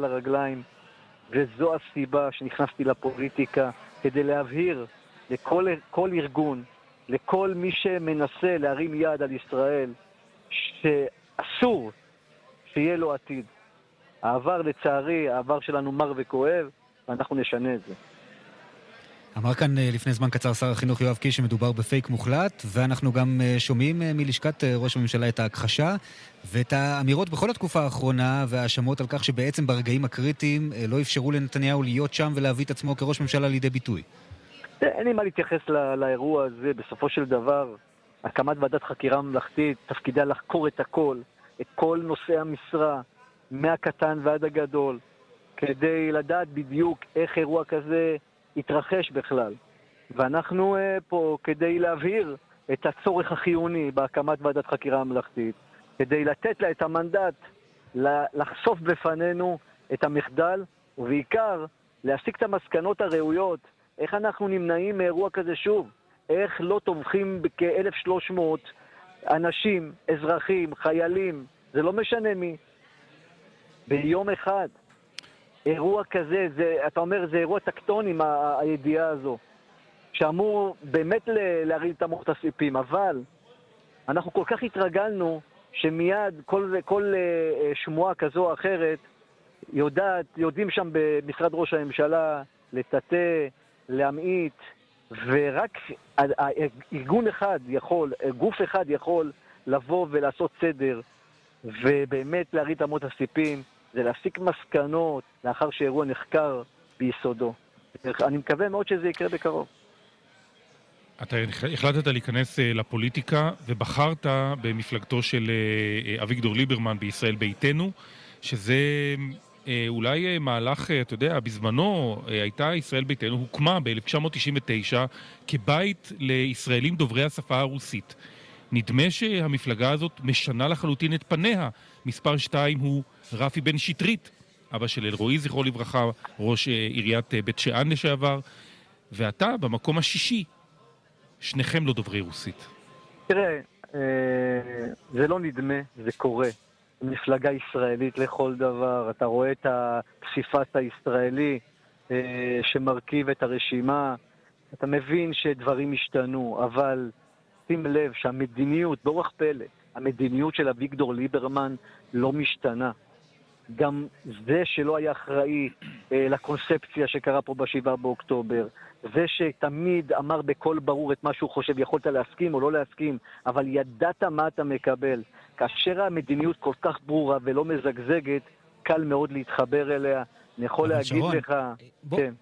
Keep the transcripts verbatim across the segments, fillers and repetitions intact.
על הרגליים, וזו הסיבה שנכנסתי לפוליטיקה, כדי להבהיר לכל כל ארגון, לכל מי שמנסה להרים יד על ישראל, שאסור שיהיה לו עתיד. העבר, לצערי, העבר שלנו מר וכואב, ואנחנו נשנה את זה. אמר כאן לפני זמן קצר שר החינוך יואב קיש שמדובר בפייק מוחלט, ואנחנו גם שומעים מלשכת ראש הממשלה את ההכחשה, ואת האמירות בכל התקופה האחרונה, והאשמות על כך שבעצם ברגעים הקריטיים לא אפשרו לנתניהו להיות שם ולהביא את עצמו כראש ממשלה לידי ביטוי. אין לי מה להתייחס לא, לאירוע הזה. בסופו של דבר, הקמת ועדת חקירה ממלכתית, תפקידה לחקור את הכל, את כל נושאי המשרה, מהקטן ועד הגדול, כדי לדעת בדיוק איך אירוע כזה התרחש בכלל. ואנחנו uh, פה כדי להבהיר את הצורך החיוני בהקמת ועדת חקירה ממלכתית, כדי לתת לה את המנדט לחשוף בפנינו את המחדל, ובעיקר להסיק את המסקנות הראויות, איך אנחנו נמנעים מאירוע כזה שוב, איך לא טובחים בכ-אלף ושלוש מאות אנשים, אזרחים, חיילים, זה לא משנה מי, ביום אחד. אירוע כזה, זה, אתה אומר, זה אירוע טקטוני, ה- הידיעה הזו, שאמור באמת להרים את אמות הסיפים, אבל אנחנו כל כך התרגלנו שמיד כל, כל uh, שמועה כזו או אחרת יודעת, יודעים שם במשרד ראש הממשלה לטאטא, להמעיט, ורק ארגון אחד יכול, גוף אחד יכול לבוא ולעשות סדר ובאמת להרים את אמות הסיפים, זה להסיק מסקנות לאחר שאירוע נחקר ביסודו. אני מקווה מאוד שזה יקרה בקרוב. אתה החלטת להיכנס לפוליטיקה ובחרת במפלגתו של אביגדור ליברמן בישראל ביתנו, שזה אולי מהלך, אתה יודע, בזמנו הייתה ישראל ביתנו, הוקמה ב-אלף תשע מאות תשעים ותשע כבית לישראלים דוברי השפה הרוסית. נדמה שהמפלגה הזאת משנה לחלוטין את פניה. מספר שתיים הוא רפי בן שטרית, אבא של אלרועי זכרו לברכה, ראש עיריית בית שאן לשעבר, ואתה במקום השישי. שניכם לא דוברי רוסית. תראה, זה לא נדמה, זה קורה. מפלגה ישראלית לכל דבר, אתה רואה את הפסיפס הישראלי שמרכיב את הרשימה, אתה מבין שדברים השתנו, אבל שים לב שהמדיניות, באורח פלא, המדיניות של אביגדור ליברמן לא משתנה. גם זה שלא היה אחראי אה, לקונספציה שקרה פה בשבעה באוקטובר, זה שתמיד אמר בקול ברור את מה שהוא חושב, יכולת להסכים או לא להסכים, אבל ידעת מה אתה מקבל. כאשר המדיניות כל כך ברורה ולא מזגזגת, קל מאוד להתחבר אליה. אני יכול להגיד שרון, לך... בוא... כן.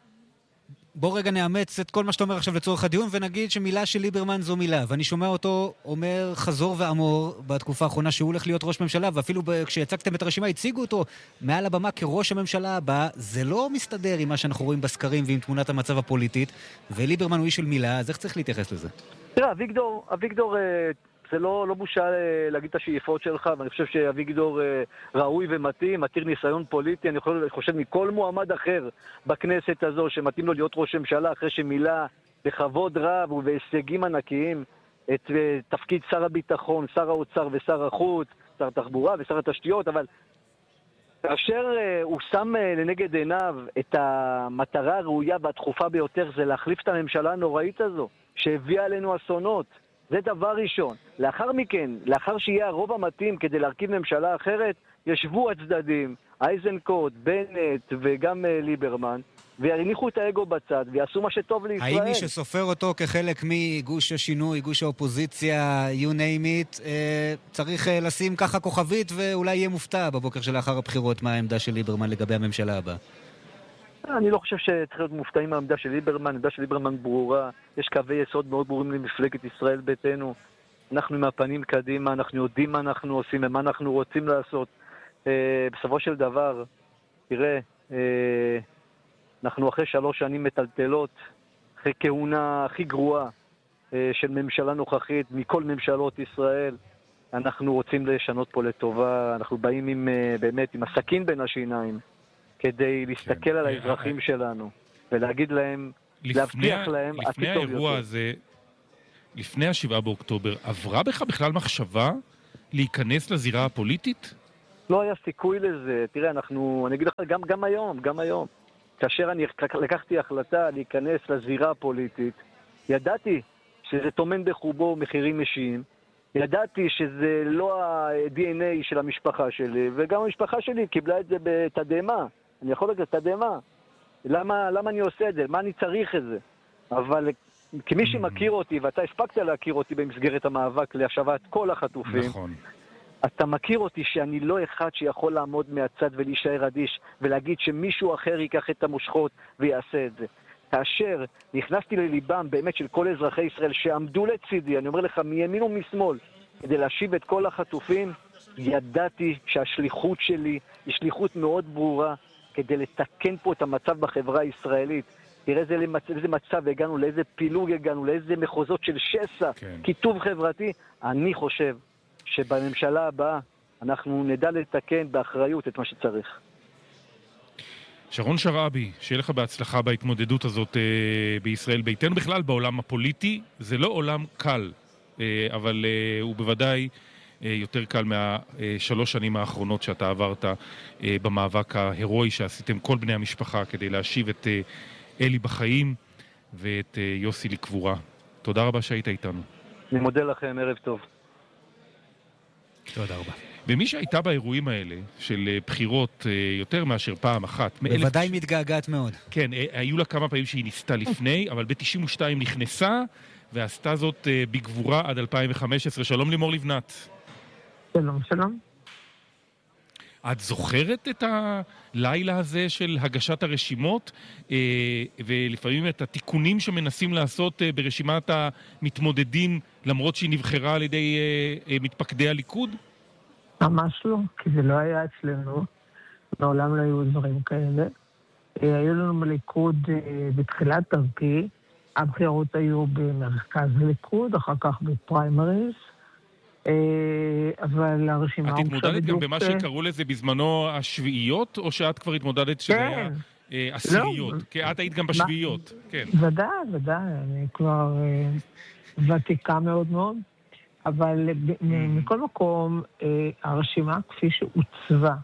בוא רגע נאמץ את כל מה שאתה אומר עכשיו לצורך הדיון, ונגיד שמילה של ליברמן זו מילה, ואני שומע אותו אומר חזור ואמור בתקופה האחרונה שהוא הולך להיות ראש ממשלה, ואפילו כשהצגתם את הרשימה הציגו אותו מעל הבמה כראש הממשלה הבא. זה לא מסתדר עם מה שאנחנו רואים בסקרים ועם תמונת המצב הפוליטית, וליברמן הוא איש של מילה, אז איך צריך להתייחס לזה? תראה, אביגדור, אביגדור זה לא, לא בושה להגיד את השאיפות שלך, ואני חושב שאביגדור ראוי ומתאים, עתיר ניסיון פוליטי, אני חושב, חושב מכל מועמד אחר בכנסת הזו שמתאים לו להיות ראש ממשלה, אחרי שמילא בכבוד רב ובהישגים ענקיים את תפקיד שר הביטחון, שר האוצר ושר החוץ, שר התחבורה ושר התשתיות, אבל כאשר הוא שם לנגד עיניו את המטרה הראויה והדחופה ביותר, זה להחליף את הממשלה הנוראית הזו, שהביאה עלינו אסונות. זה דבר ראשון. לאחר מכן, לאחר שיהיה הרוב המתאים כדי להרכיב ממשלה אחרת, ישבו הצדדים, אייזנקוט, בנט וגם ליברמן, ויניחו את האגו בצד ויעשו מה שטוב לישראל. האם מי שסופר אותו כחלק מגוש השינוי, גוש האופוזיציה, you name it, צריך לשים ככה כוכבית ואולי יהיה מופתע בבוקר שלאחר הבחירות מה העמדה של ליברמן לגבי הממשלה הבאה? אני לא חושב שצריך להיות מופתעים מהעמדה של ליברמן, העמדה של ליברמן ברורה, יש קווי יסוד מאוד ברורים למפלגת ישראל ביתנו, אנחנו עם הפנים קדימה, אנחנו יודעים מה אנחנו עושים ומה אנחנו רוצים לעשות. אה, בסופו של דבר, תראה, אה, אנחנו אחרי שלוש שנים מטלטלות, אחרי כהונה הכי גרועה אה, של ממשלה נוכחית מכל ממשלות ישראל, אנחנו רוצים לשנות פה לטובה, אנחנו באים עם, אה, באמת עם הסכין בין השיניים, כדי להסתכל כן. על האזרחים שלנו, ולהגיד להם, לפני, להבטיח להם עתיד טוב יותר. לפני האירוע הזה, לפני השבעה באוקטובר, עברה בך בכלל מחשבה להיכנס לזירה הפוליטית? לא היה סיכוי לזה. תראה, אנחנו, אני אגיד לך, גם, גם היום, גם היום, כאשר אני לקחתי החלטה להיכנס לזירה הפוליטית, ידעתי שזה תומן בחובו מחירים אישיים, ידעתי שזה לא ה-די אן איי של המשפחה שלי, וגם המשפחה שלי קיבלה את זה בתדהמה. אני יכול להגיד, תדהמה. למה, למה אני עושה את זה? מה אני צריך את זה? אבל כמי שמכיר אותי, ואתה הספקת להכיר אותי במסגרת המאבק להשבת כל החטופים, נכון. אתה מכיר אותי שאני לא אחד שיכול לעמוד מהצד ולהישאר אדיש ולהגיד שמישהו אחר ייקח את המושכות ויעשה את זה. כאשר נכנסתי לליבם באמת של כל אזרחי ישראל שעמדו לצידי, אני אומר לך מימין ומשמאל, כדי להשיב את כל החטופים, ידעתי שהשליחות שלי היא שליחות מאוד ברורה כדי לתקן פה את המצב בחברה הישראלית. תראה איזה, למצ... איזה מצב הגענו, לאיזה פילוג הגענו, לאיזה מחוזות של שסע, כן. כיתוב חברתי. אני חושב שבממשלה הבאה אנחנו נדע לתקן באחריות את מה שצריך. שרון שרעבי, שיהיה לך בהצלחה בהתמודדות הזאת אה, בישראל ביתנו, בכלל בעולם הפוליטי. זה לא עולם קל, אה, אבל אה, הוא בוודאי אה, יותר קל מהשלוש שנים האחרונות שאתה עברת אה, במאבק ההירואי שעשיתם כל בני המשפחה כדי להשיב את אה, אלי בחיים ואת אה, יוסי לקבורה. תודה רבה שהיית איתנו. אני מודה לכם, ערב טוב. תודה רבה. ומי שהייתה באירועים האלה של בחירות יותר מאשר פעם אחת... בוודאי מתגעגעת מאוד. כן, היו לה כמה פעמים שהיא ניסתה לפני, אבל ב-תשעים ושתיים נכנסה, ועשתה זאת בגבורה עד אלפיים וחמש עשרה. שלום לימור לבנת. שלום, שלום. את זוכרת את הלילה הזה של הגשת הרשימות, ולפעמים את התיקונים שמנסים לעשות ברשימת המתמודדים, למרות שהיא נבחרה על ידי מתפקדי הליכוד? ממש לא, כי זה לא היה אצלנו. מעולם לא היו דברים כאלה. היו לנו בליכוד בתחילת דרכי, הבחירות היו במרכז הליכוד, אחר כך בפריימריז, אבל הרשימה... את התמודדת גם במה שקראו לזה בזמנו השביעיות, או שאת כבר התמודדת שזה היה עשיריות? כי את היית גם בשביעיות, כן. ודאי, ודאי, אני כבר ותיקה מאוד מאוד, אבל מכל מקום, הרשימה כפי שהוצבה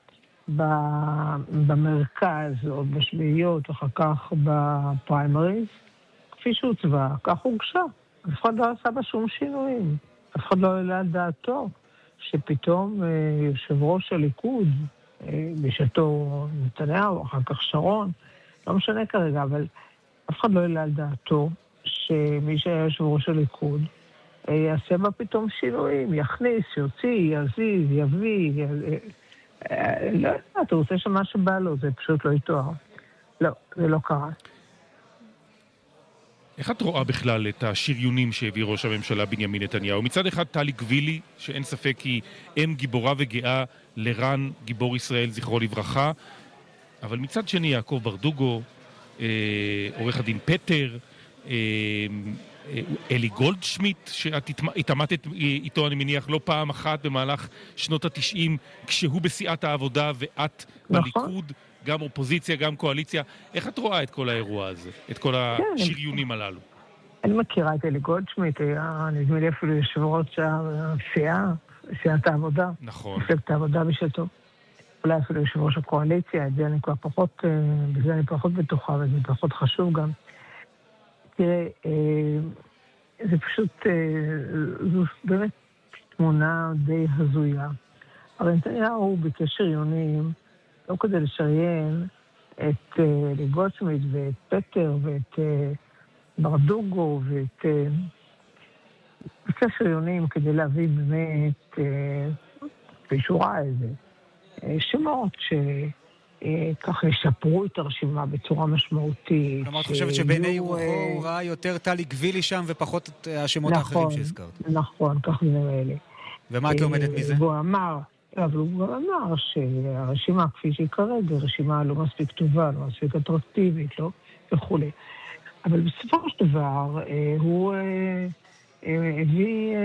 במרכז או בשביעיות, אחר כך בפריימריז, כפי שהוצבה, כך הוגשה. אף אחד לא עשה בה שום שינויים. אף אחד לא העלה על דעתו שפתאום יושב ראש הליכוד, בשעתו נתניהו, אחר כך שרון, לא משנה כרגע, אבל אף אחד לא העלה על דעתו שמי שהיה יושב ראש הליכוד יעשה בה פתאום שינויים, יכניס, יוציא, יזיז, יביא, י... לא יודע, אתה רוצה שמה שבא לו, זה פשוט לא יתואר. לא, זה לא קרה. איך את רואה בכלל את השריונים שהביא ראש הממשלה בנימין נתניהו? מצד אחד טלי גבילי, שאין ספק היא אם גיבורה וגאה לרן גיבור ישראל, זכרו לברכה, אבל מצד שני יעקב ברדוגו, אה, עורך הדין פטר, אה, אלי גולדשמיט, שאת התעמתת איתו, אני מניח, לא פעם אחת במהלך שנות התשעים, כשהוא בסיעת העבודה ואת בליכוד, גם אופוזיציה, גם קואליציה. איך את רואה את כל האירוע הזה? את כל השריונים הללו? אני מכירה את אלי גולדשמיט, היה נדמה לי אפילו יושב ראש הסיעה, סיעת העבודה. נכון. מפלגת העבודה בשעתו. אולי אפילו יושב ראש הקואליציה, את זה אני כבר פחות, בזה אני פחות בטוחה, וזה פחות חשוב גם. תראה, זה פשוט, זו באמת תמונה די הזויה. אבל נתניהו ביקש שריונים, לא כדי לשריין את גולדשמיט ואת פטר ואת ברדוגו ואת ביקש שריונים כדי להביא באמת בישורה איזה שמות ש... ככה ישפרו את הרשימה בצורה משמעותית. כלומר, את חושבת שבעיני רוחו הוא ראה יותר טלי גבילי שם ופחות את השמות האחרים שהזכרת. נכון, כך זה נראה. ומה את לומדת מזה? והוא אמר, אבל הוא גם אמר שהרשימה כפי שהיא כרגע, רשימה לא מספיק טובה, לא מספיק אטרקטיבית, לא? וכו'. אבל בסופו של דבר, הוא הביא,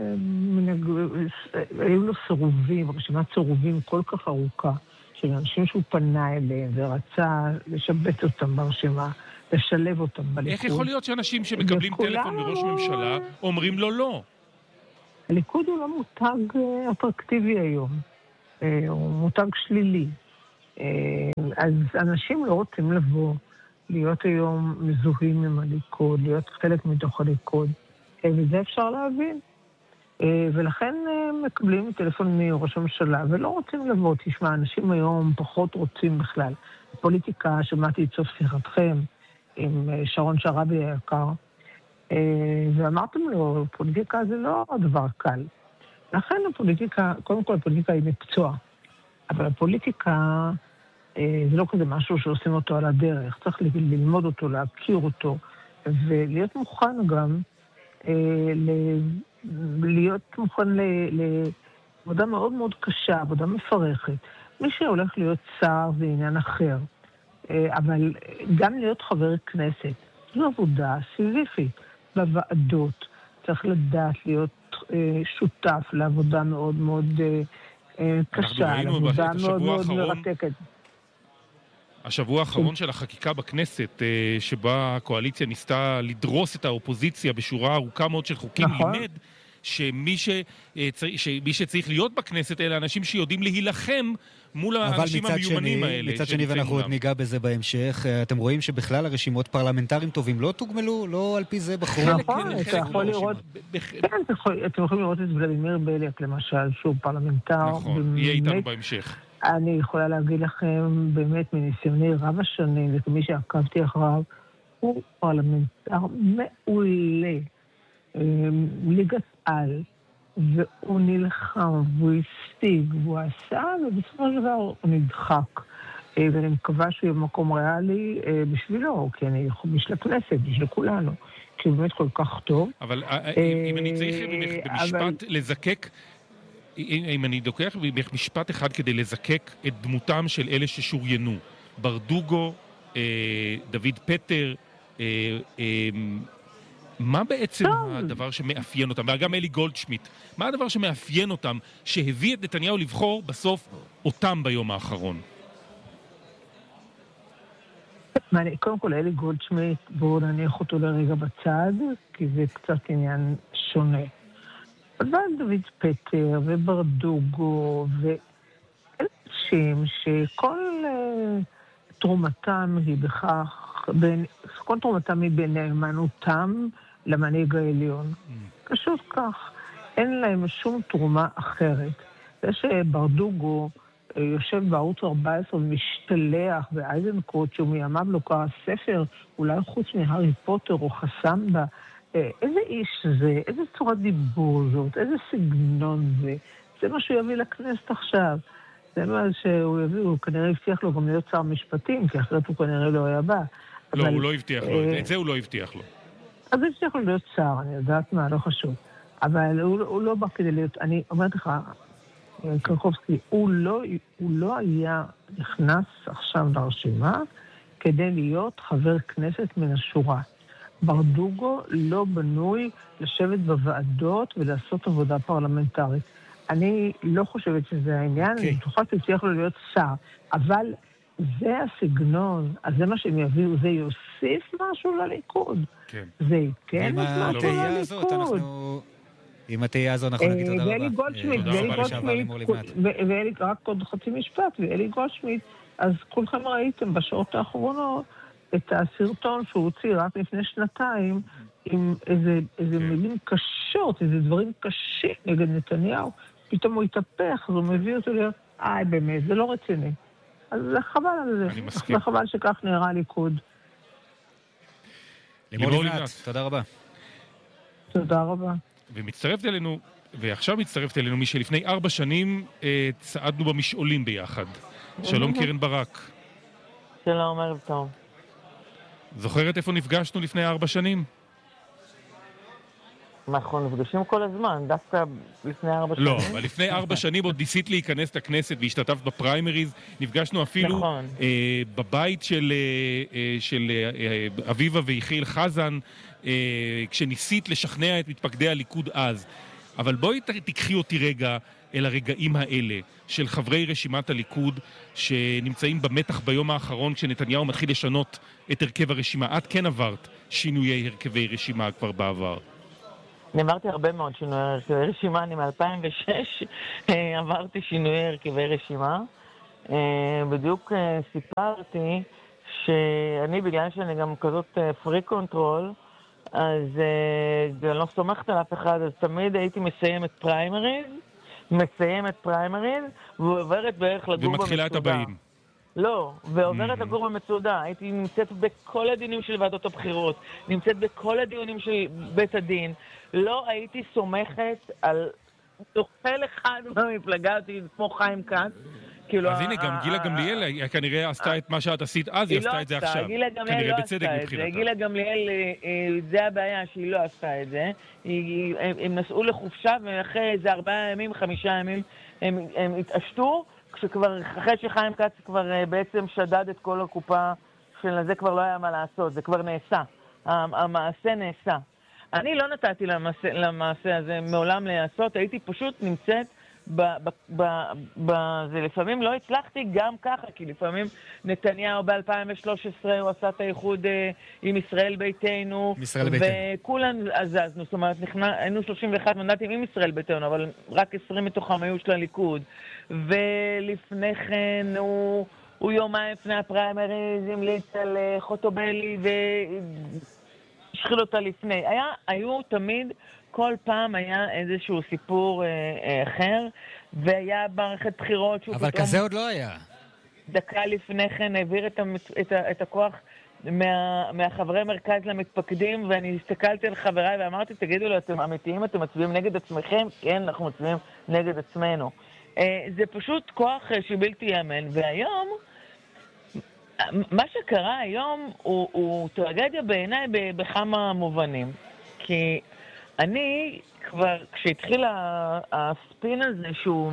היו לו סירובים, רשימת סירובים כל כך ארוכה, של אנשים שהוא פנה אליהם ורצה לשבץ אותם ברשימה, לשלב אותם בליכוד. איך יכול להיות שאנשים שמקבלים טלפון מראש ממשלה אומרים לו לא? הליכוד הוא לא מותג אטרקטיבי היום. הוא מותג שלילי. אז אנשים לא רוצים לבוא, להיות היום מזוהים עם הליכוד, להיות חלק מתוך הליכוד, וזה אפשר להבין. ולכן מקבלים טלפון מראש הממשלה, ולא רוצים לבוא. תשמע, אנשים היום פחות רוצים בכלל. פוליטיקה, שמעתי את סוף שיחתכם עם שרון שרבי היקר, ואמרתם לו, פוליטיקה זה לא דבר קל. לכן הפוליטיקה, קודם כל הפוליטיקה היא מקצוע, אבל הפוליטיקה זה לא כזה משהו שעושים אותו על הדרך, צריך ללמוד אותו, להכיר אותו, ולהיות מוכן גם, להיות מוכן לעבודה מאוד מאוד קשה, עבודה מפרכת. מי שהולך להיות שר זה עניין אחר, אבל גם להיות חבר כנסת, זו עבודה סיזיפית. בוועדות צריך לדעת להיות שותף לעבודה מאוד מאוד קשה, לעבודה מאוד מאוד מרתקת. השבוע האחרון של החקיקה בכנסת, שבה הקואליציה ניסתה לדרוס את האופוזיציה בשורה ארוכה מאוד של חוקים, לימד שמי שמי שצריך להיות בכנסת אלה אנשים שיודעים להילחם מול האנשים המיומנים האלה. מצד שני, ואנחנו עוד ניגע בזה בהמשך, אתם רואים שבכלל הרשימות פרלמנטריים טובים לא תוגמלו, לא על פי זה בחרו. נכון, אתה יכול לראות, כן, אתם יכולים לראות את ולדימיר בליאק למשל, שהוא פרלמנטר. נכון, יהיה איתנו בהמשך. אני יכולה להגיד לכם, באמת מניסיוני רב השנים, וכמי שעקבתי אחריו, הוא פרלמנטר מעולה, ליגת על, והוא נלחם, והוא השיג, והוא עשה, ובסופו של דבר הוא נדחק. ואני מקווה שהוא יהיה מקום ריאלי בשבילו, כי אני בשביל הכנסת, בשביל כולנו, כי הוא באמת כל כך טוב. אבל אם אני צריך במשפט לזקק, אם אני דוקח במשפט אחד כדי לזקק את דמותם של אלה ששוריינו, ברדוגו, דוד פטר, מה בעצם הדבר שמאפיין אותם, וגם אלי גולדשמיט, מה הדבר שמאפיין אותם שהביא את נתניהו לבחור בסוף אותם ביום האחרון? קודם כל, אלי גולדשמיט, בואו נניח אותו לרגע בצד, כי זה קצת עניין שונה. אבל דוד פטר וברדוגו ואנשים שכל תרומתם היא בכך, כל תרומתם היא בנאמנותם למנהיג העליון. פשוט כך. אין להם שום תרומה אחרת. זה שברדוגו יושב בערוץ ארבע עשרה ומשתלח באייזנקוט, שהוא מימיו לא קרא ספר, אולי חוץ מהארי פוטר או חסמבה, איזה איש זה, איזה צורת דיבור זאת, איזה סגנון זה. זה מה שהוא יביא לכנסת עכשיו. זה מה שהוא יביא, הוא כנראה הבטיח לו גם להיות שר משפטים, כי אחרת הוא כנראה לא היה בא. לא, אבל, הוא לא הבטיח לו, את זה הוא לא הבטיח לו. אז הוא הבטיח לו להיות שר, אני יודעת מה, לא חשוב. אבל הוא, הוא לא בא כדי להיות, אני אומרת לך, קרקובסקי, הוא לא, הוא לא היה נכנס עכשיו לרשימה כדי להיות חבר כנסת מן השורה. ברדוגו לא בנוי לשבת בוועדות ולעשות עבודה פרלמנטרית. אני לא חושבת שזה העניין, okay. אני בטוחה שצריך לו להיות שר, אבל זה הסגנון, אז זה מה שהם יביאו, זה יוסיף משהו לליכוד. כן. זה ייתן משהו לליכוד. עם התהייה הזו אנחנו נגיד תודה רבה. ואלי גולדשמיט, ואלי גולדשמיט, ואלי, רק עוד חצי משפט, ואלי גולדשמיט, אז כולכם ראיתם בשעות האחרונות את הסרטון שהוא הוציא רק לפני שנתיים, עם איזה, איזה מילים קשות, איזה דברים קשים נגד נתניהו, פתאום הוא התהפך, אז הוא מביא אותו להיות, איי באמת, זה לא רציני. אז זה חבל על זה. זה חבל שכך נראה ליכוד. לימור לבנת, תודה רבה. תודה רבה. ומצטרפת אלינו, ועכשיו מצטרפת אלינו מי שלפני ארבע שנים אה, צעדנו במשעולים ביחד. שלום קרן ברק. שלום, ערב טוב. זוכרת איפה נפגשנו לפני ארבע שנים? אנחנו נפגשים כל הזמן, דווקא לפני ארבע שנים. לא, אבל לפני ארבע שנים עוד ניסית להיכנס לכנסת והשתתפת בפריימריז. נפגשנו אפילו נכון. אה, בבית של, אה, של אה, אביבה ויחיל חזן, אה, כשניסית לשכנע את מתפקדי הליכוד אז. אבל בואי תקחי אותי רגע אל הרגעים האלה של חברי רשימת הליכוד שנמצאים במתח ביום האחרון כשנתניהו מתחיל לשנות את הרכב הרשימה. את כן עברת שינויי הרכבי רשימה כבר בעבר. אני עברתי הרבה מאוד שינויי הרכבי רשימה, אני מ-אלפיים ושש עברתי שינויי הרכבי רשימה. בדיוק סיפרתי שאני, בגלל שאני גם כזאת פרי קונטרול, אז אני לא סומכת על אף אחד, אז תמיד הייתי מסיימת פריימריז, מסיימת פריימריז, ועוברת בערך לגור במצודה. ומתחילה את הבאים. לא, ועוברת לגור במצודה. הייתי נמצאת בכל הדיונים של ועדות הבחירות, נמצאת בכל הדיונים של בית הדין. לא הייתי סומכת על נוכל אחד במפלגה, אותי כמו חיים כץ. אז הנה, גם גילה גמליאל כנראה עשתה את מה שאת עשית אז, היא עשתה את זה עכשיו. גילה גמליאל לא עשתה את זה. גילה גמליאל, זה הבעיה שהיא לא עשתה את זה. הם נסעו לחופשה, ואחרי איזה ארבעה ימים, חמישה ימים, הם התעשתו, כשכבר, אחרי שחיים כץ כבר בעצם שדד את כל הקופה של זה, כבר לא היה מה לעשות, זה כבר נעשה. המעשה נעשה. אני לא נתתי למעשה, למעשה הזה מעולם לעשות, הייתי פשוט נמצאת ב, ב, ב, ב, זה לפעמים לא הצלחתי גם ככה, כי לפעמים נתניהו ב-אלפיים ושלוש עשרה הוא עשה את האיחוד אה, עם ישראל ביתנו, ישראל ביתנו. וכולן עזזנו, זאת אומרת, נכנע, היינו שלושים ואחד מנדטים עם ישראל ביתנו, אבל רק עשרים מתוכם היו של הליכוד, ולפני כן הוא, הוא יומיים לפני הפריימריז המליץ על uh, חוטובלי והשחיל אותה לפני. היה, היו תמיד, כל פעם היה איזשהו סיפור אה, אה, אחר, והיה מערכת בחירות שהוא אבל פתאום... כזה עוד לא היה. דקה לפני כן העביר את, המצ... את, ה... את הכוח מה... מהחברי מרכז למתפקדים, ואני הסתכלתי על חבריי ואמרתי, תגידו לו, אתם אמיתיים, אתם מצביעים נגד עצמכם? כן, אנחנו מצביעים נגד עצמנו. אה, זה פשוט כוח אה, שבלתי יאמן, והיום, מה שקרה היום הוא, הוא טרגדיה בעיניי בכמה מובנים. כי אני כבר, כשהתחיל הספין הזה שהוא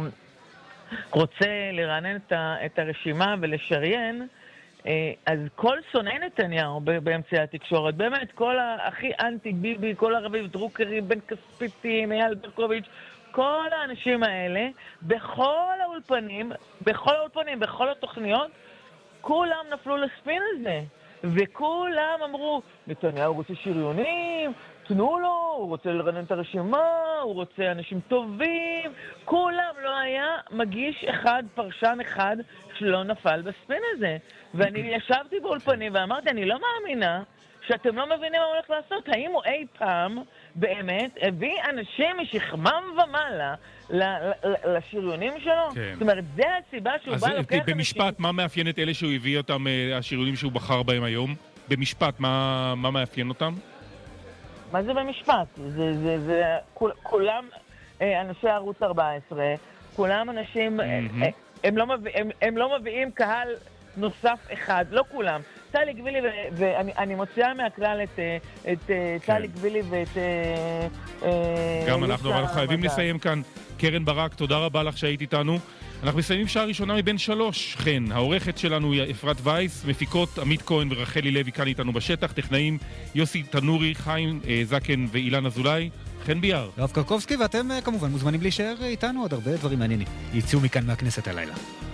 רוצה לרענן את הרשימה ולשריין, אז כל שונאי נתניהו באמצעי התקשורת, באמת, כל הכי אנטי ביבי, כל הרביב דרוקרי, בן כספיטין, אייל ברקוביץ', כל האנשים האלה, בכל האולפנים, בכל האולפנים, בכל התוכניות, כולם נפלו לספין הזה. וכולם אמרו, נתניהו רוצה שריונים, תנו לו, הוא רוצה לרענן את הרשימה, הוא רוצה אנשים טובים. כולם, לא היה מגיש אחד, פרשן אחד, שלא נפל בספין הזה. ואני ישבתי באולפנים ואמרתי, אני לא מאמינה שאתם לא מבינים מה הוא הולך לעשות. האם הוא אי פעם באמת הביא אנשים משכמם ומעלה לשריונים שלו? כן. זאת אומרת, זה הסיבה שהוא בא לוקח אנשים... במשפט, מה מאפיין את אלה שהוא הביא אותם, השריונים שהוא בחר בהם היום? במשפט, מה, מה מאפיין אותם? מה זה במשפט? זה, זה, זה, כול, כולם אנשי ערוץ ארבע עשרה, כולם אנשים, mm-hmm. הם, לא מביא, הם, הם לא מביאים קהל נוסף אחד, לא כולם. טלי גבילי, ואני מוציאה מהכלל את, את כן. טלי גבילי ואת... גם אנחנו, אנחנו חייבים לסיים כאן. קרן ברק, תודה רבה לך שהיית איתנו. אנחנו מסיימים שעה ראשונה מבין שלוש. כן, העורכת שלנו היא אפרת וייס, מפיקות עמית כהן ורחלי לוי כאן איתנו בשטח, טכנאים יוסי תנורי, חיים זקן ואילן אזולאי. חן ביאר. רב קרקובסקי, ואתם כמובן מוזמנים להישאר איתנו, עוד הרבה דברים מעניינים יצאו מכאן מהכנסת הלילה.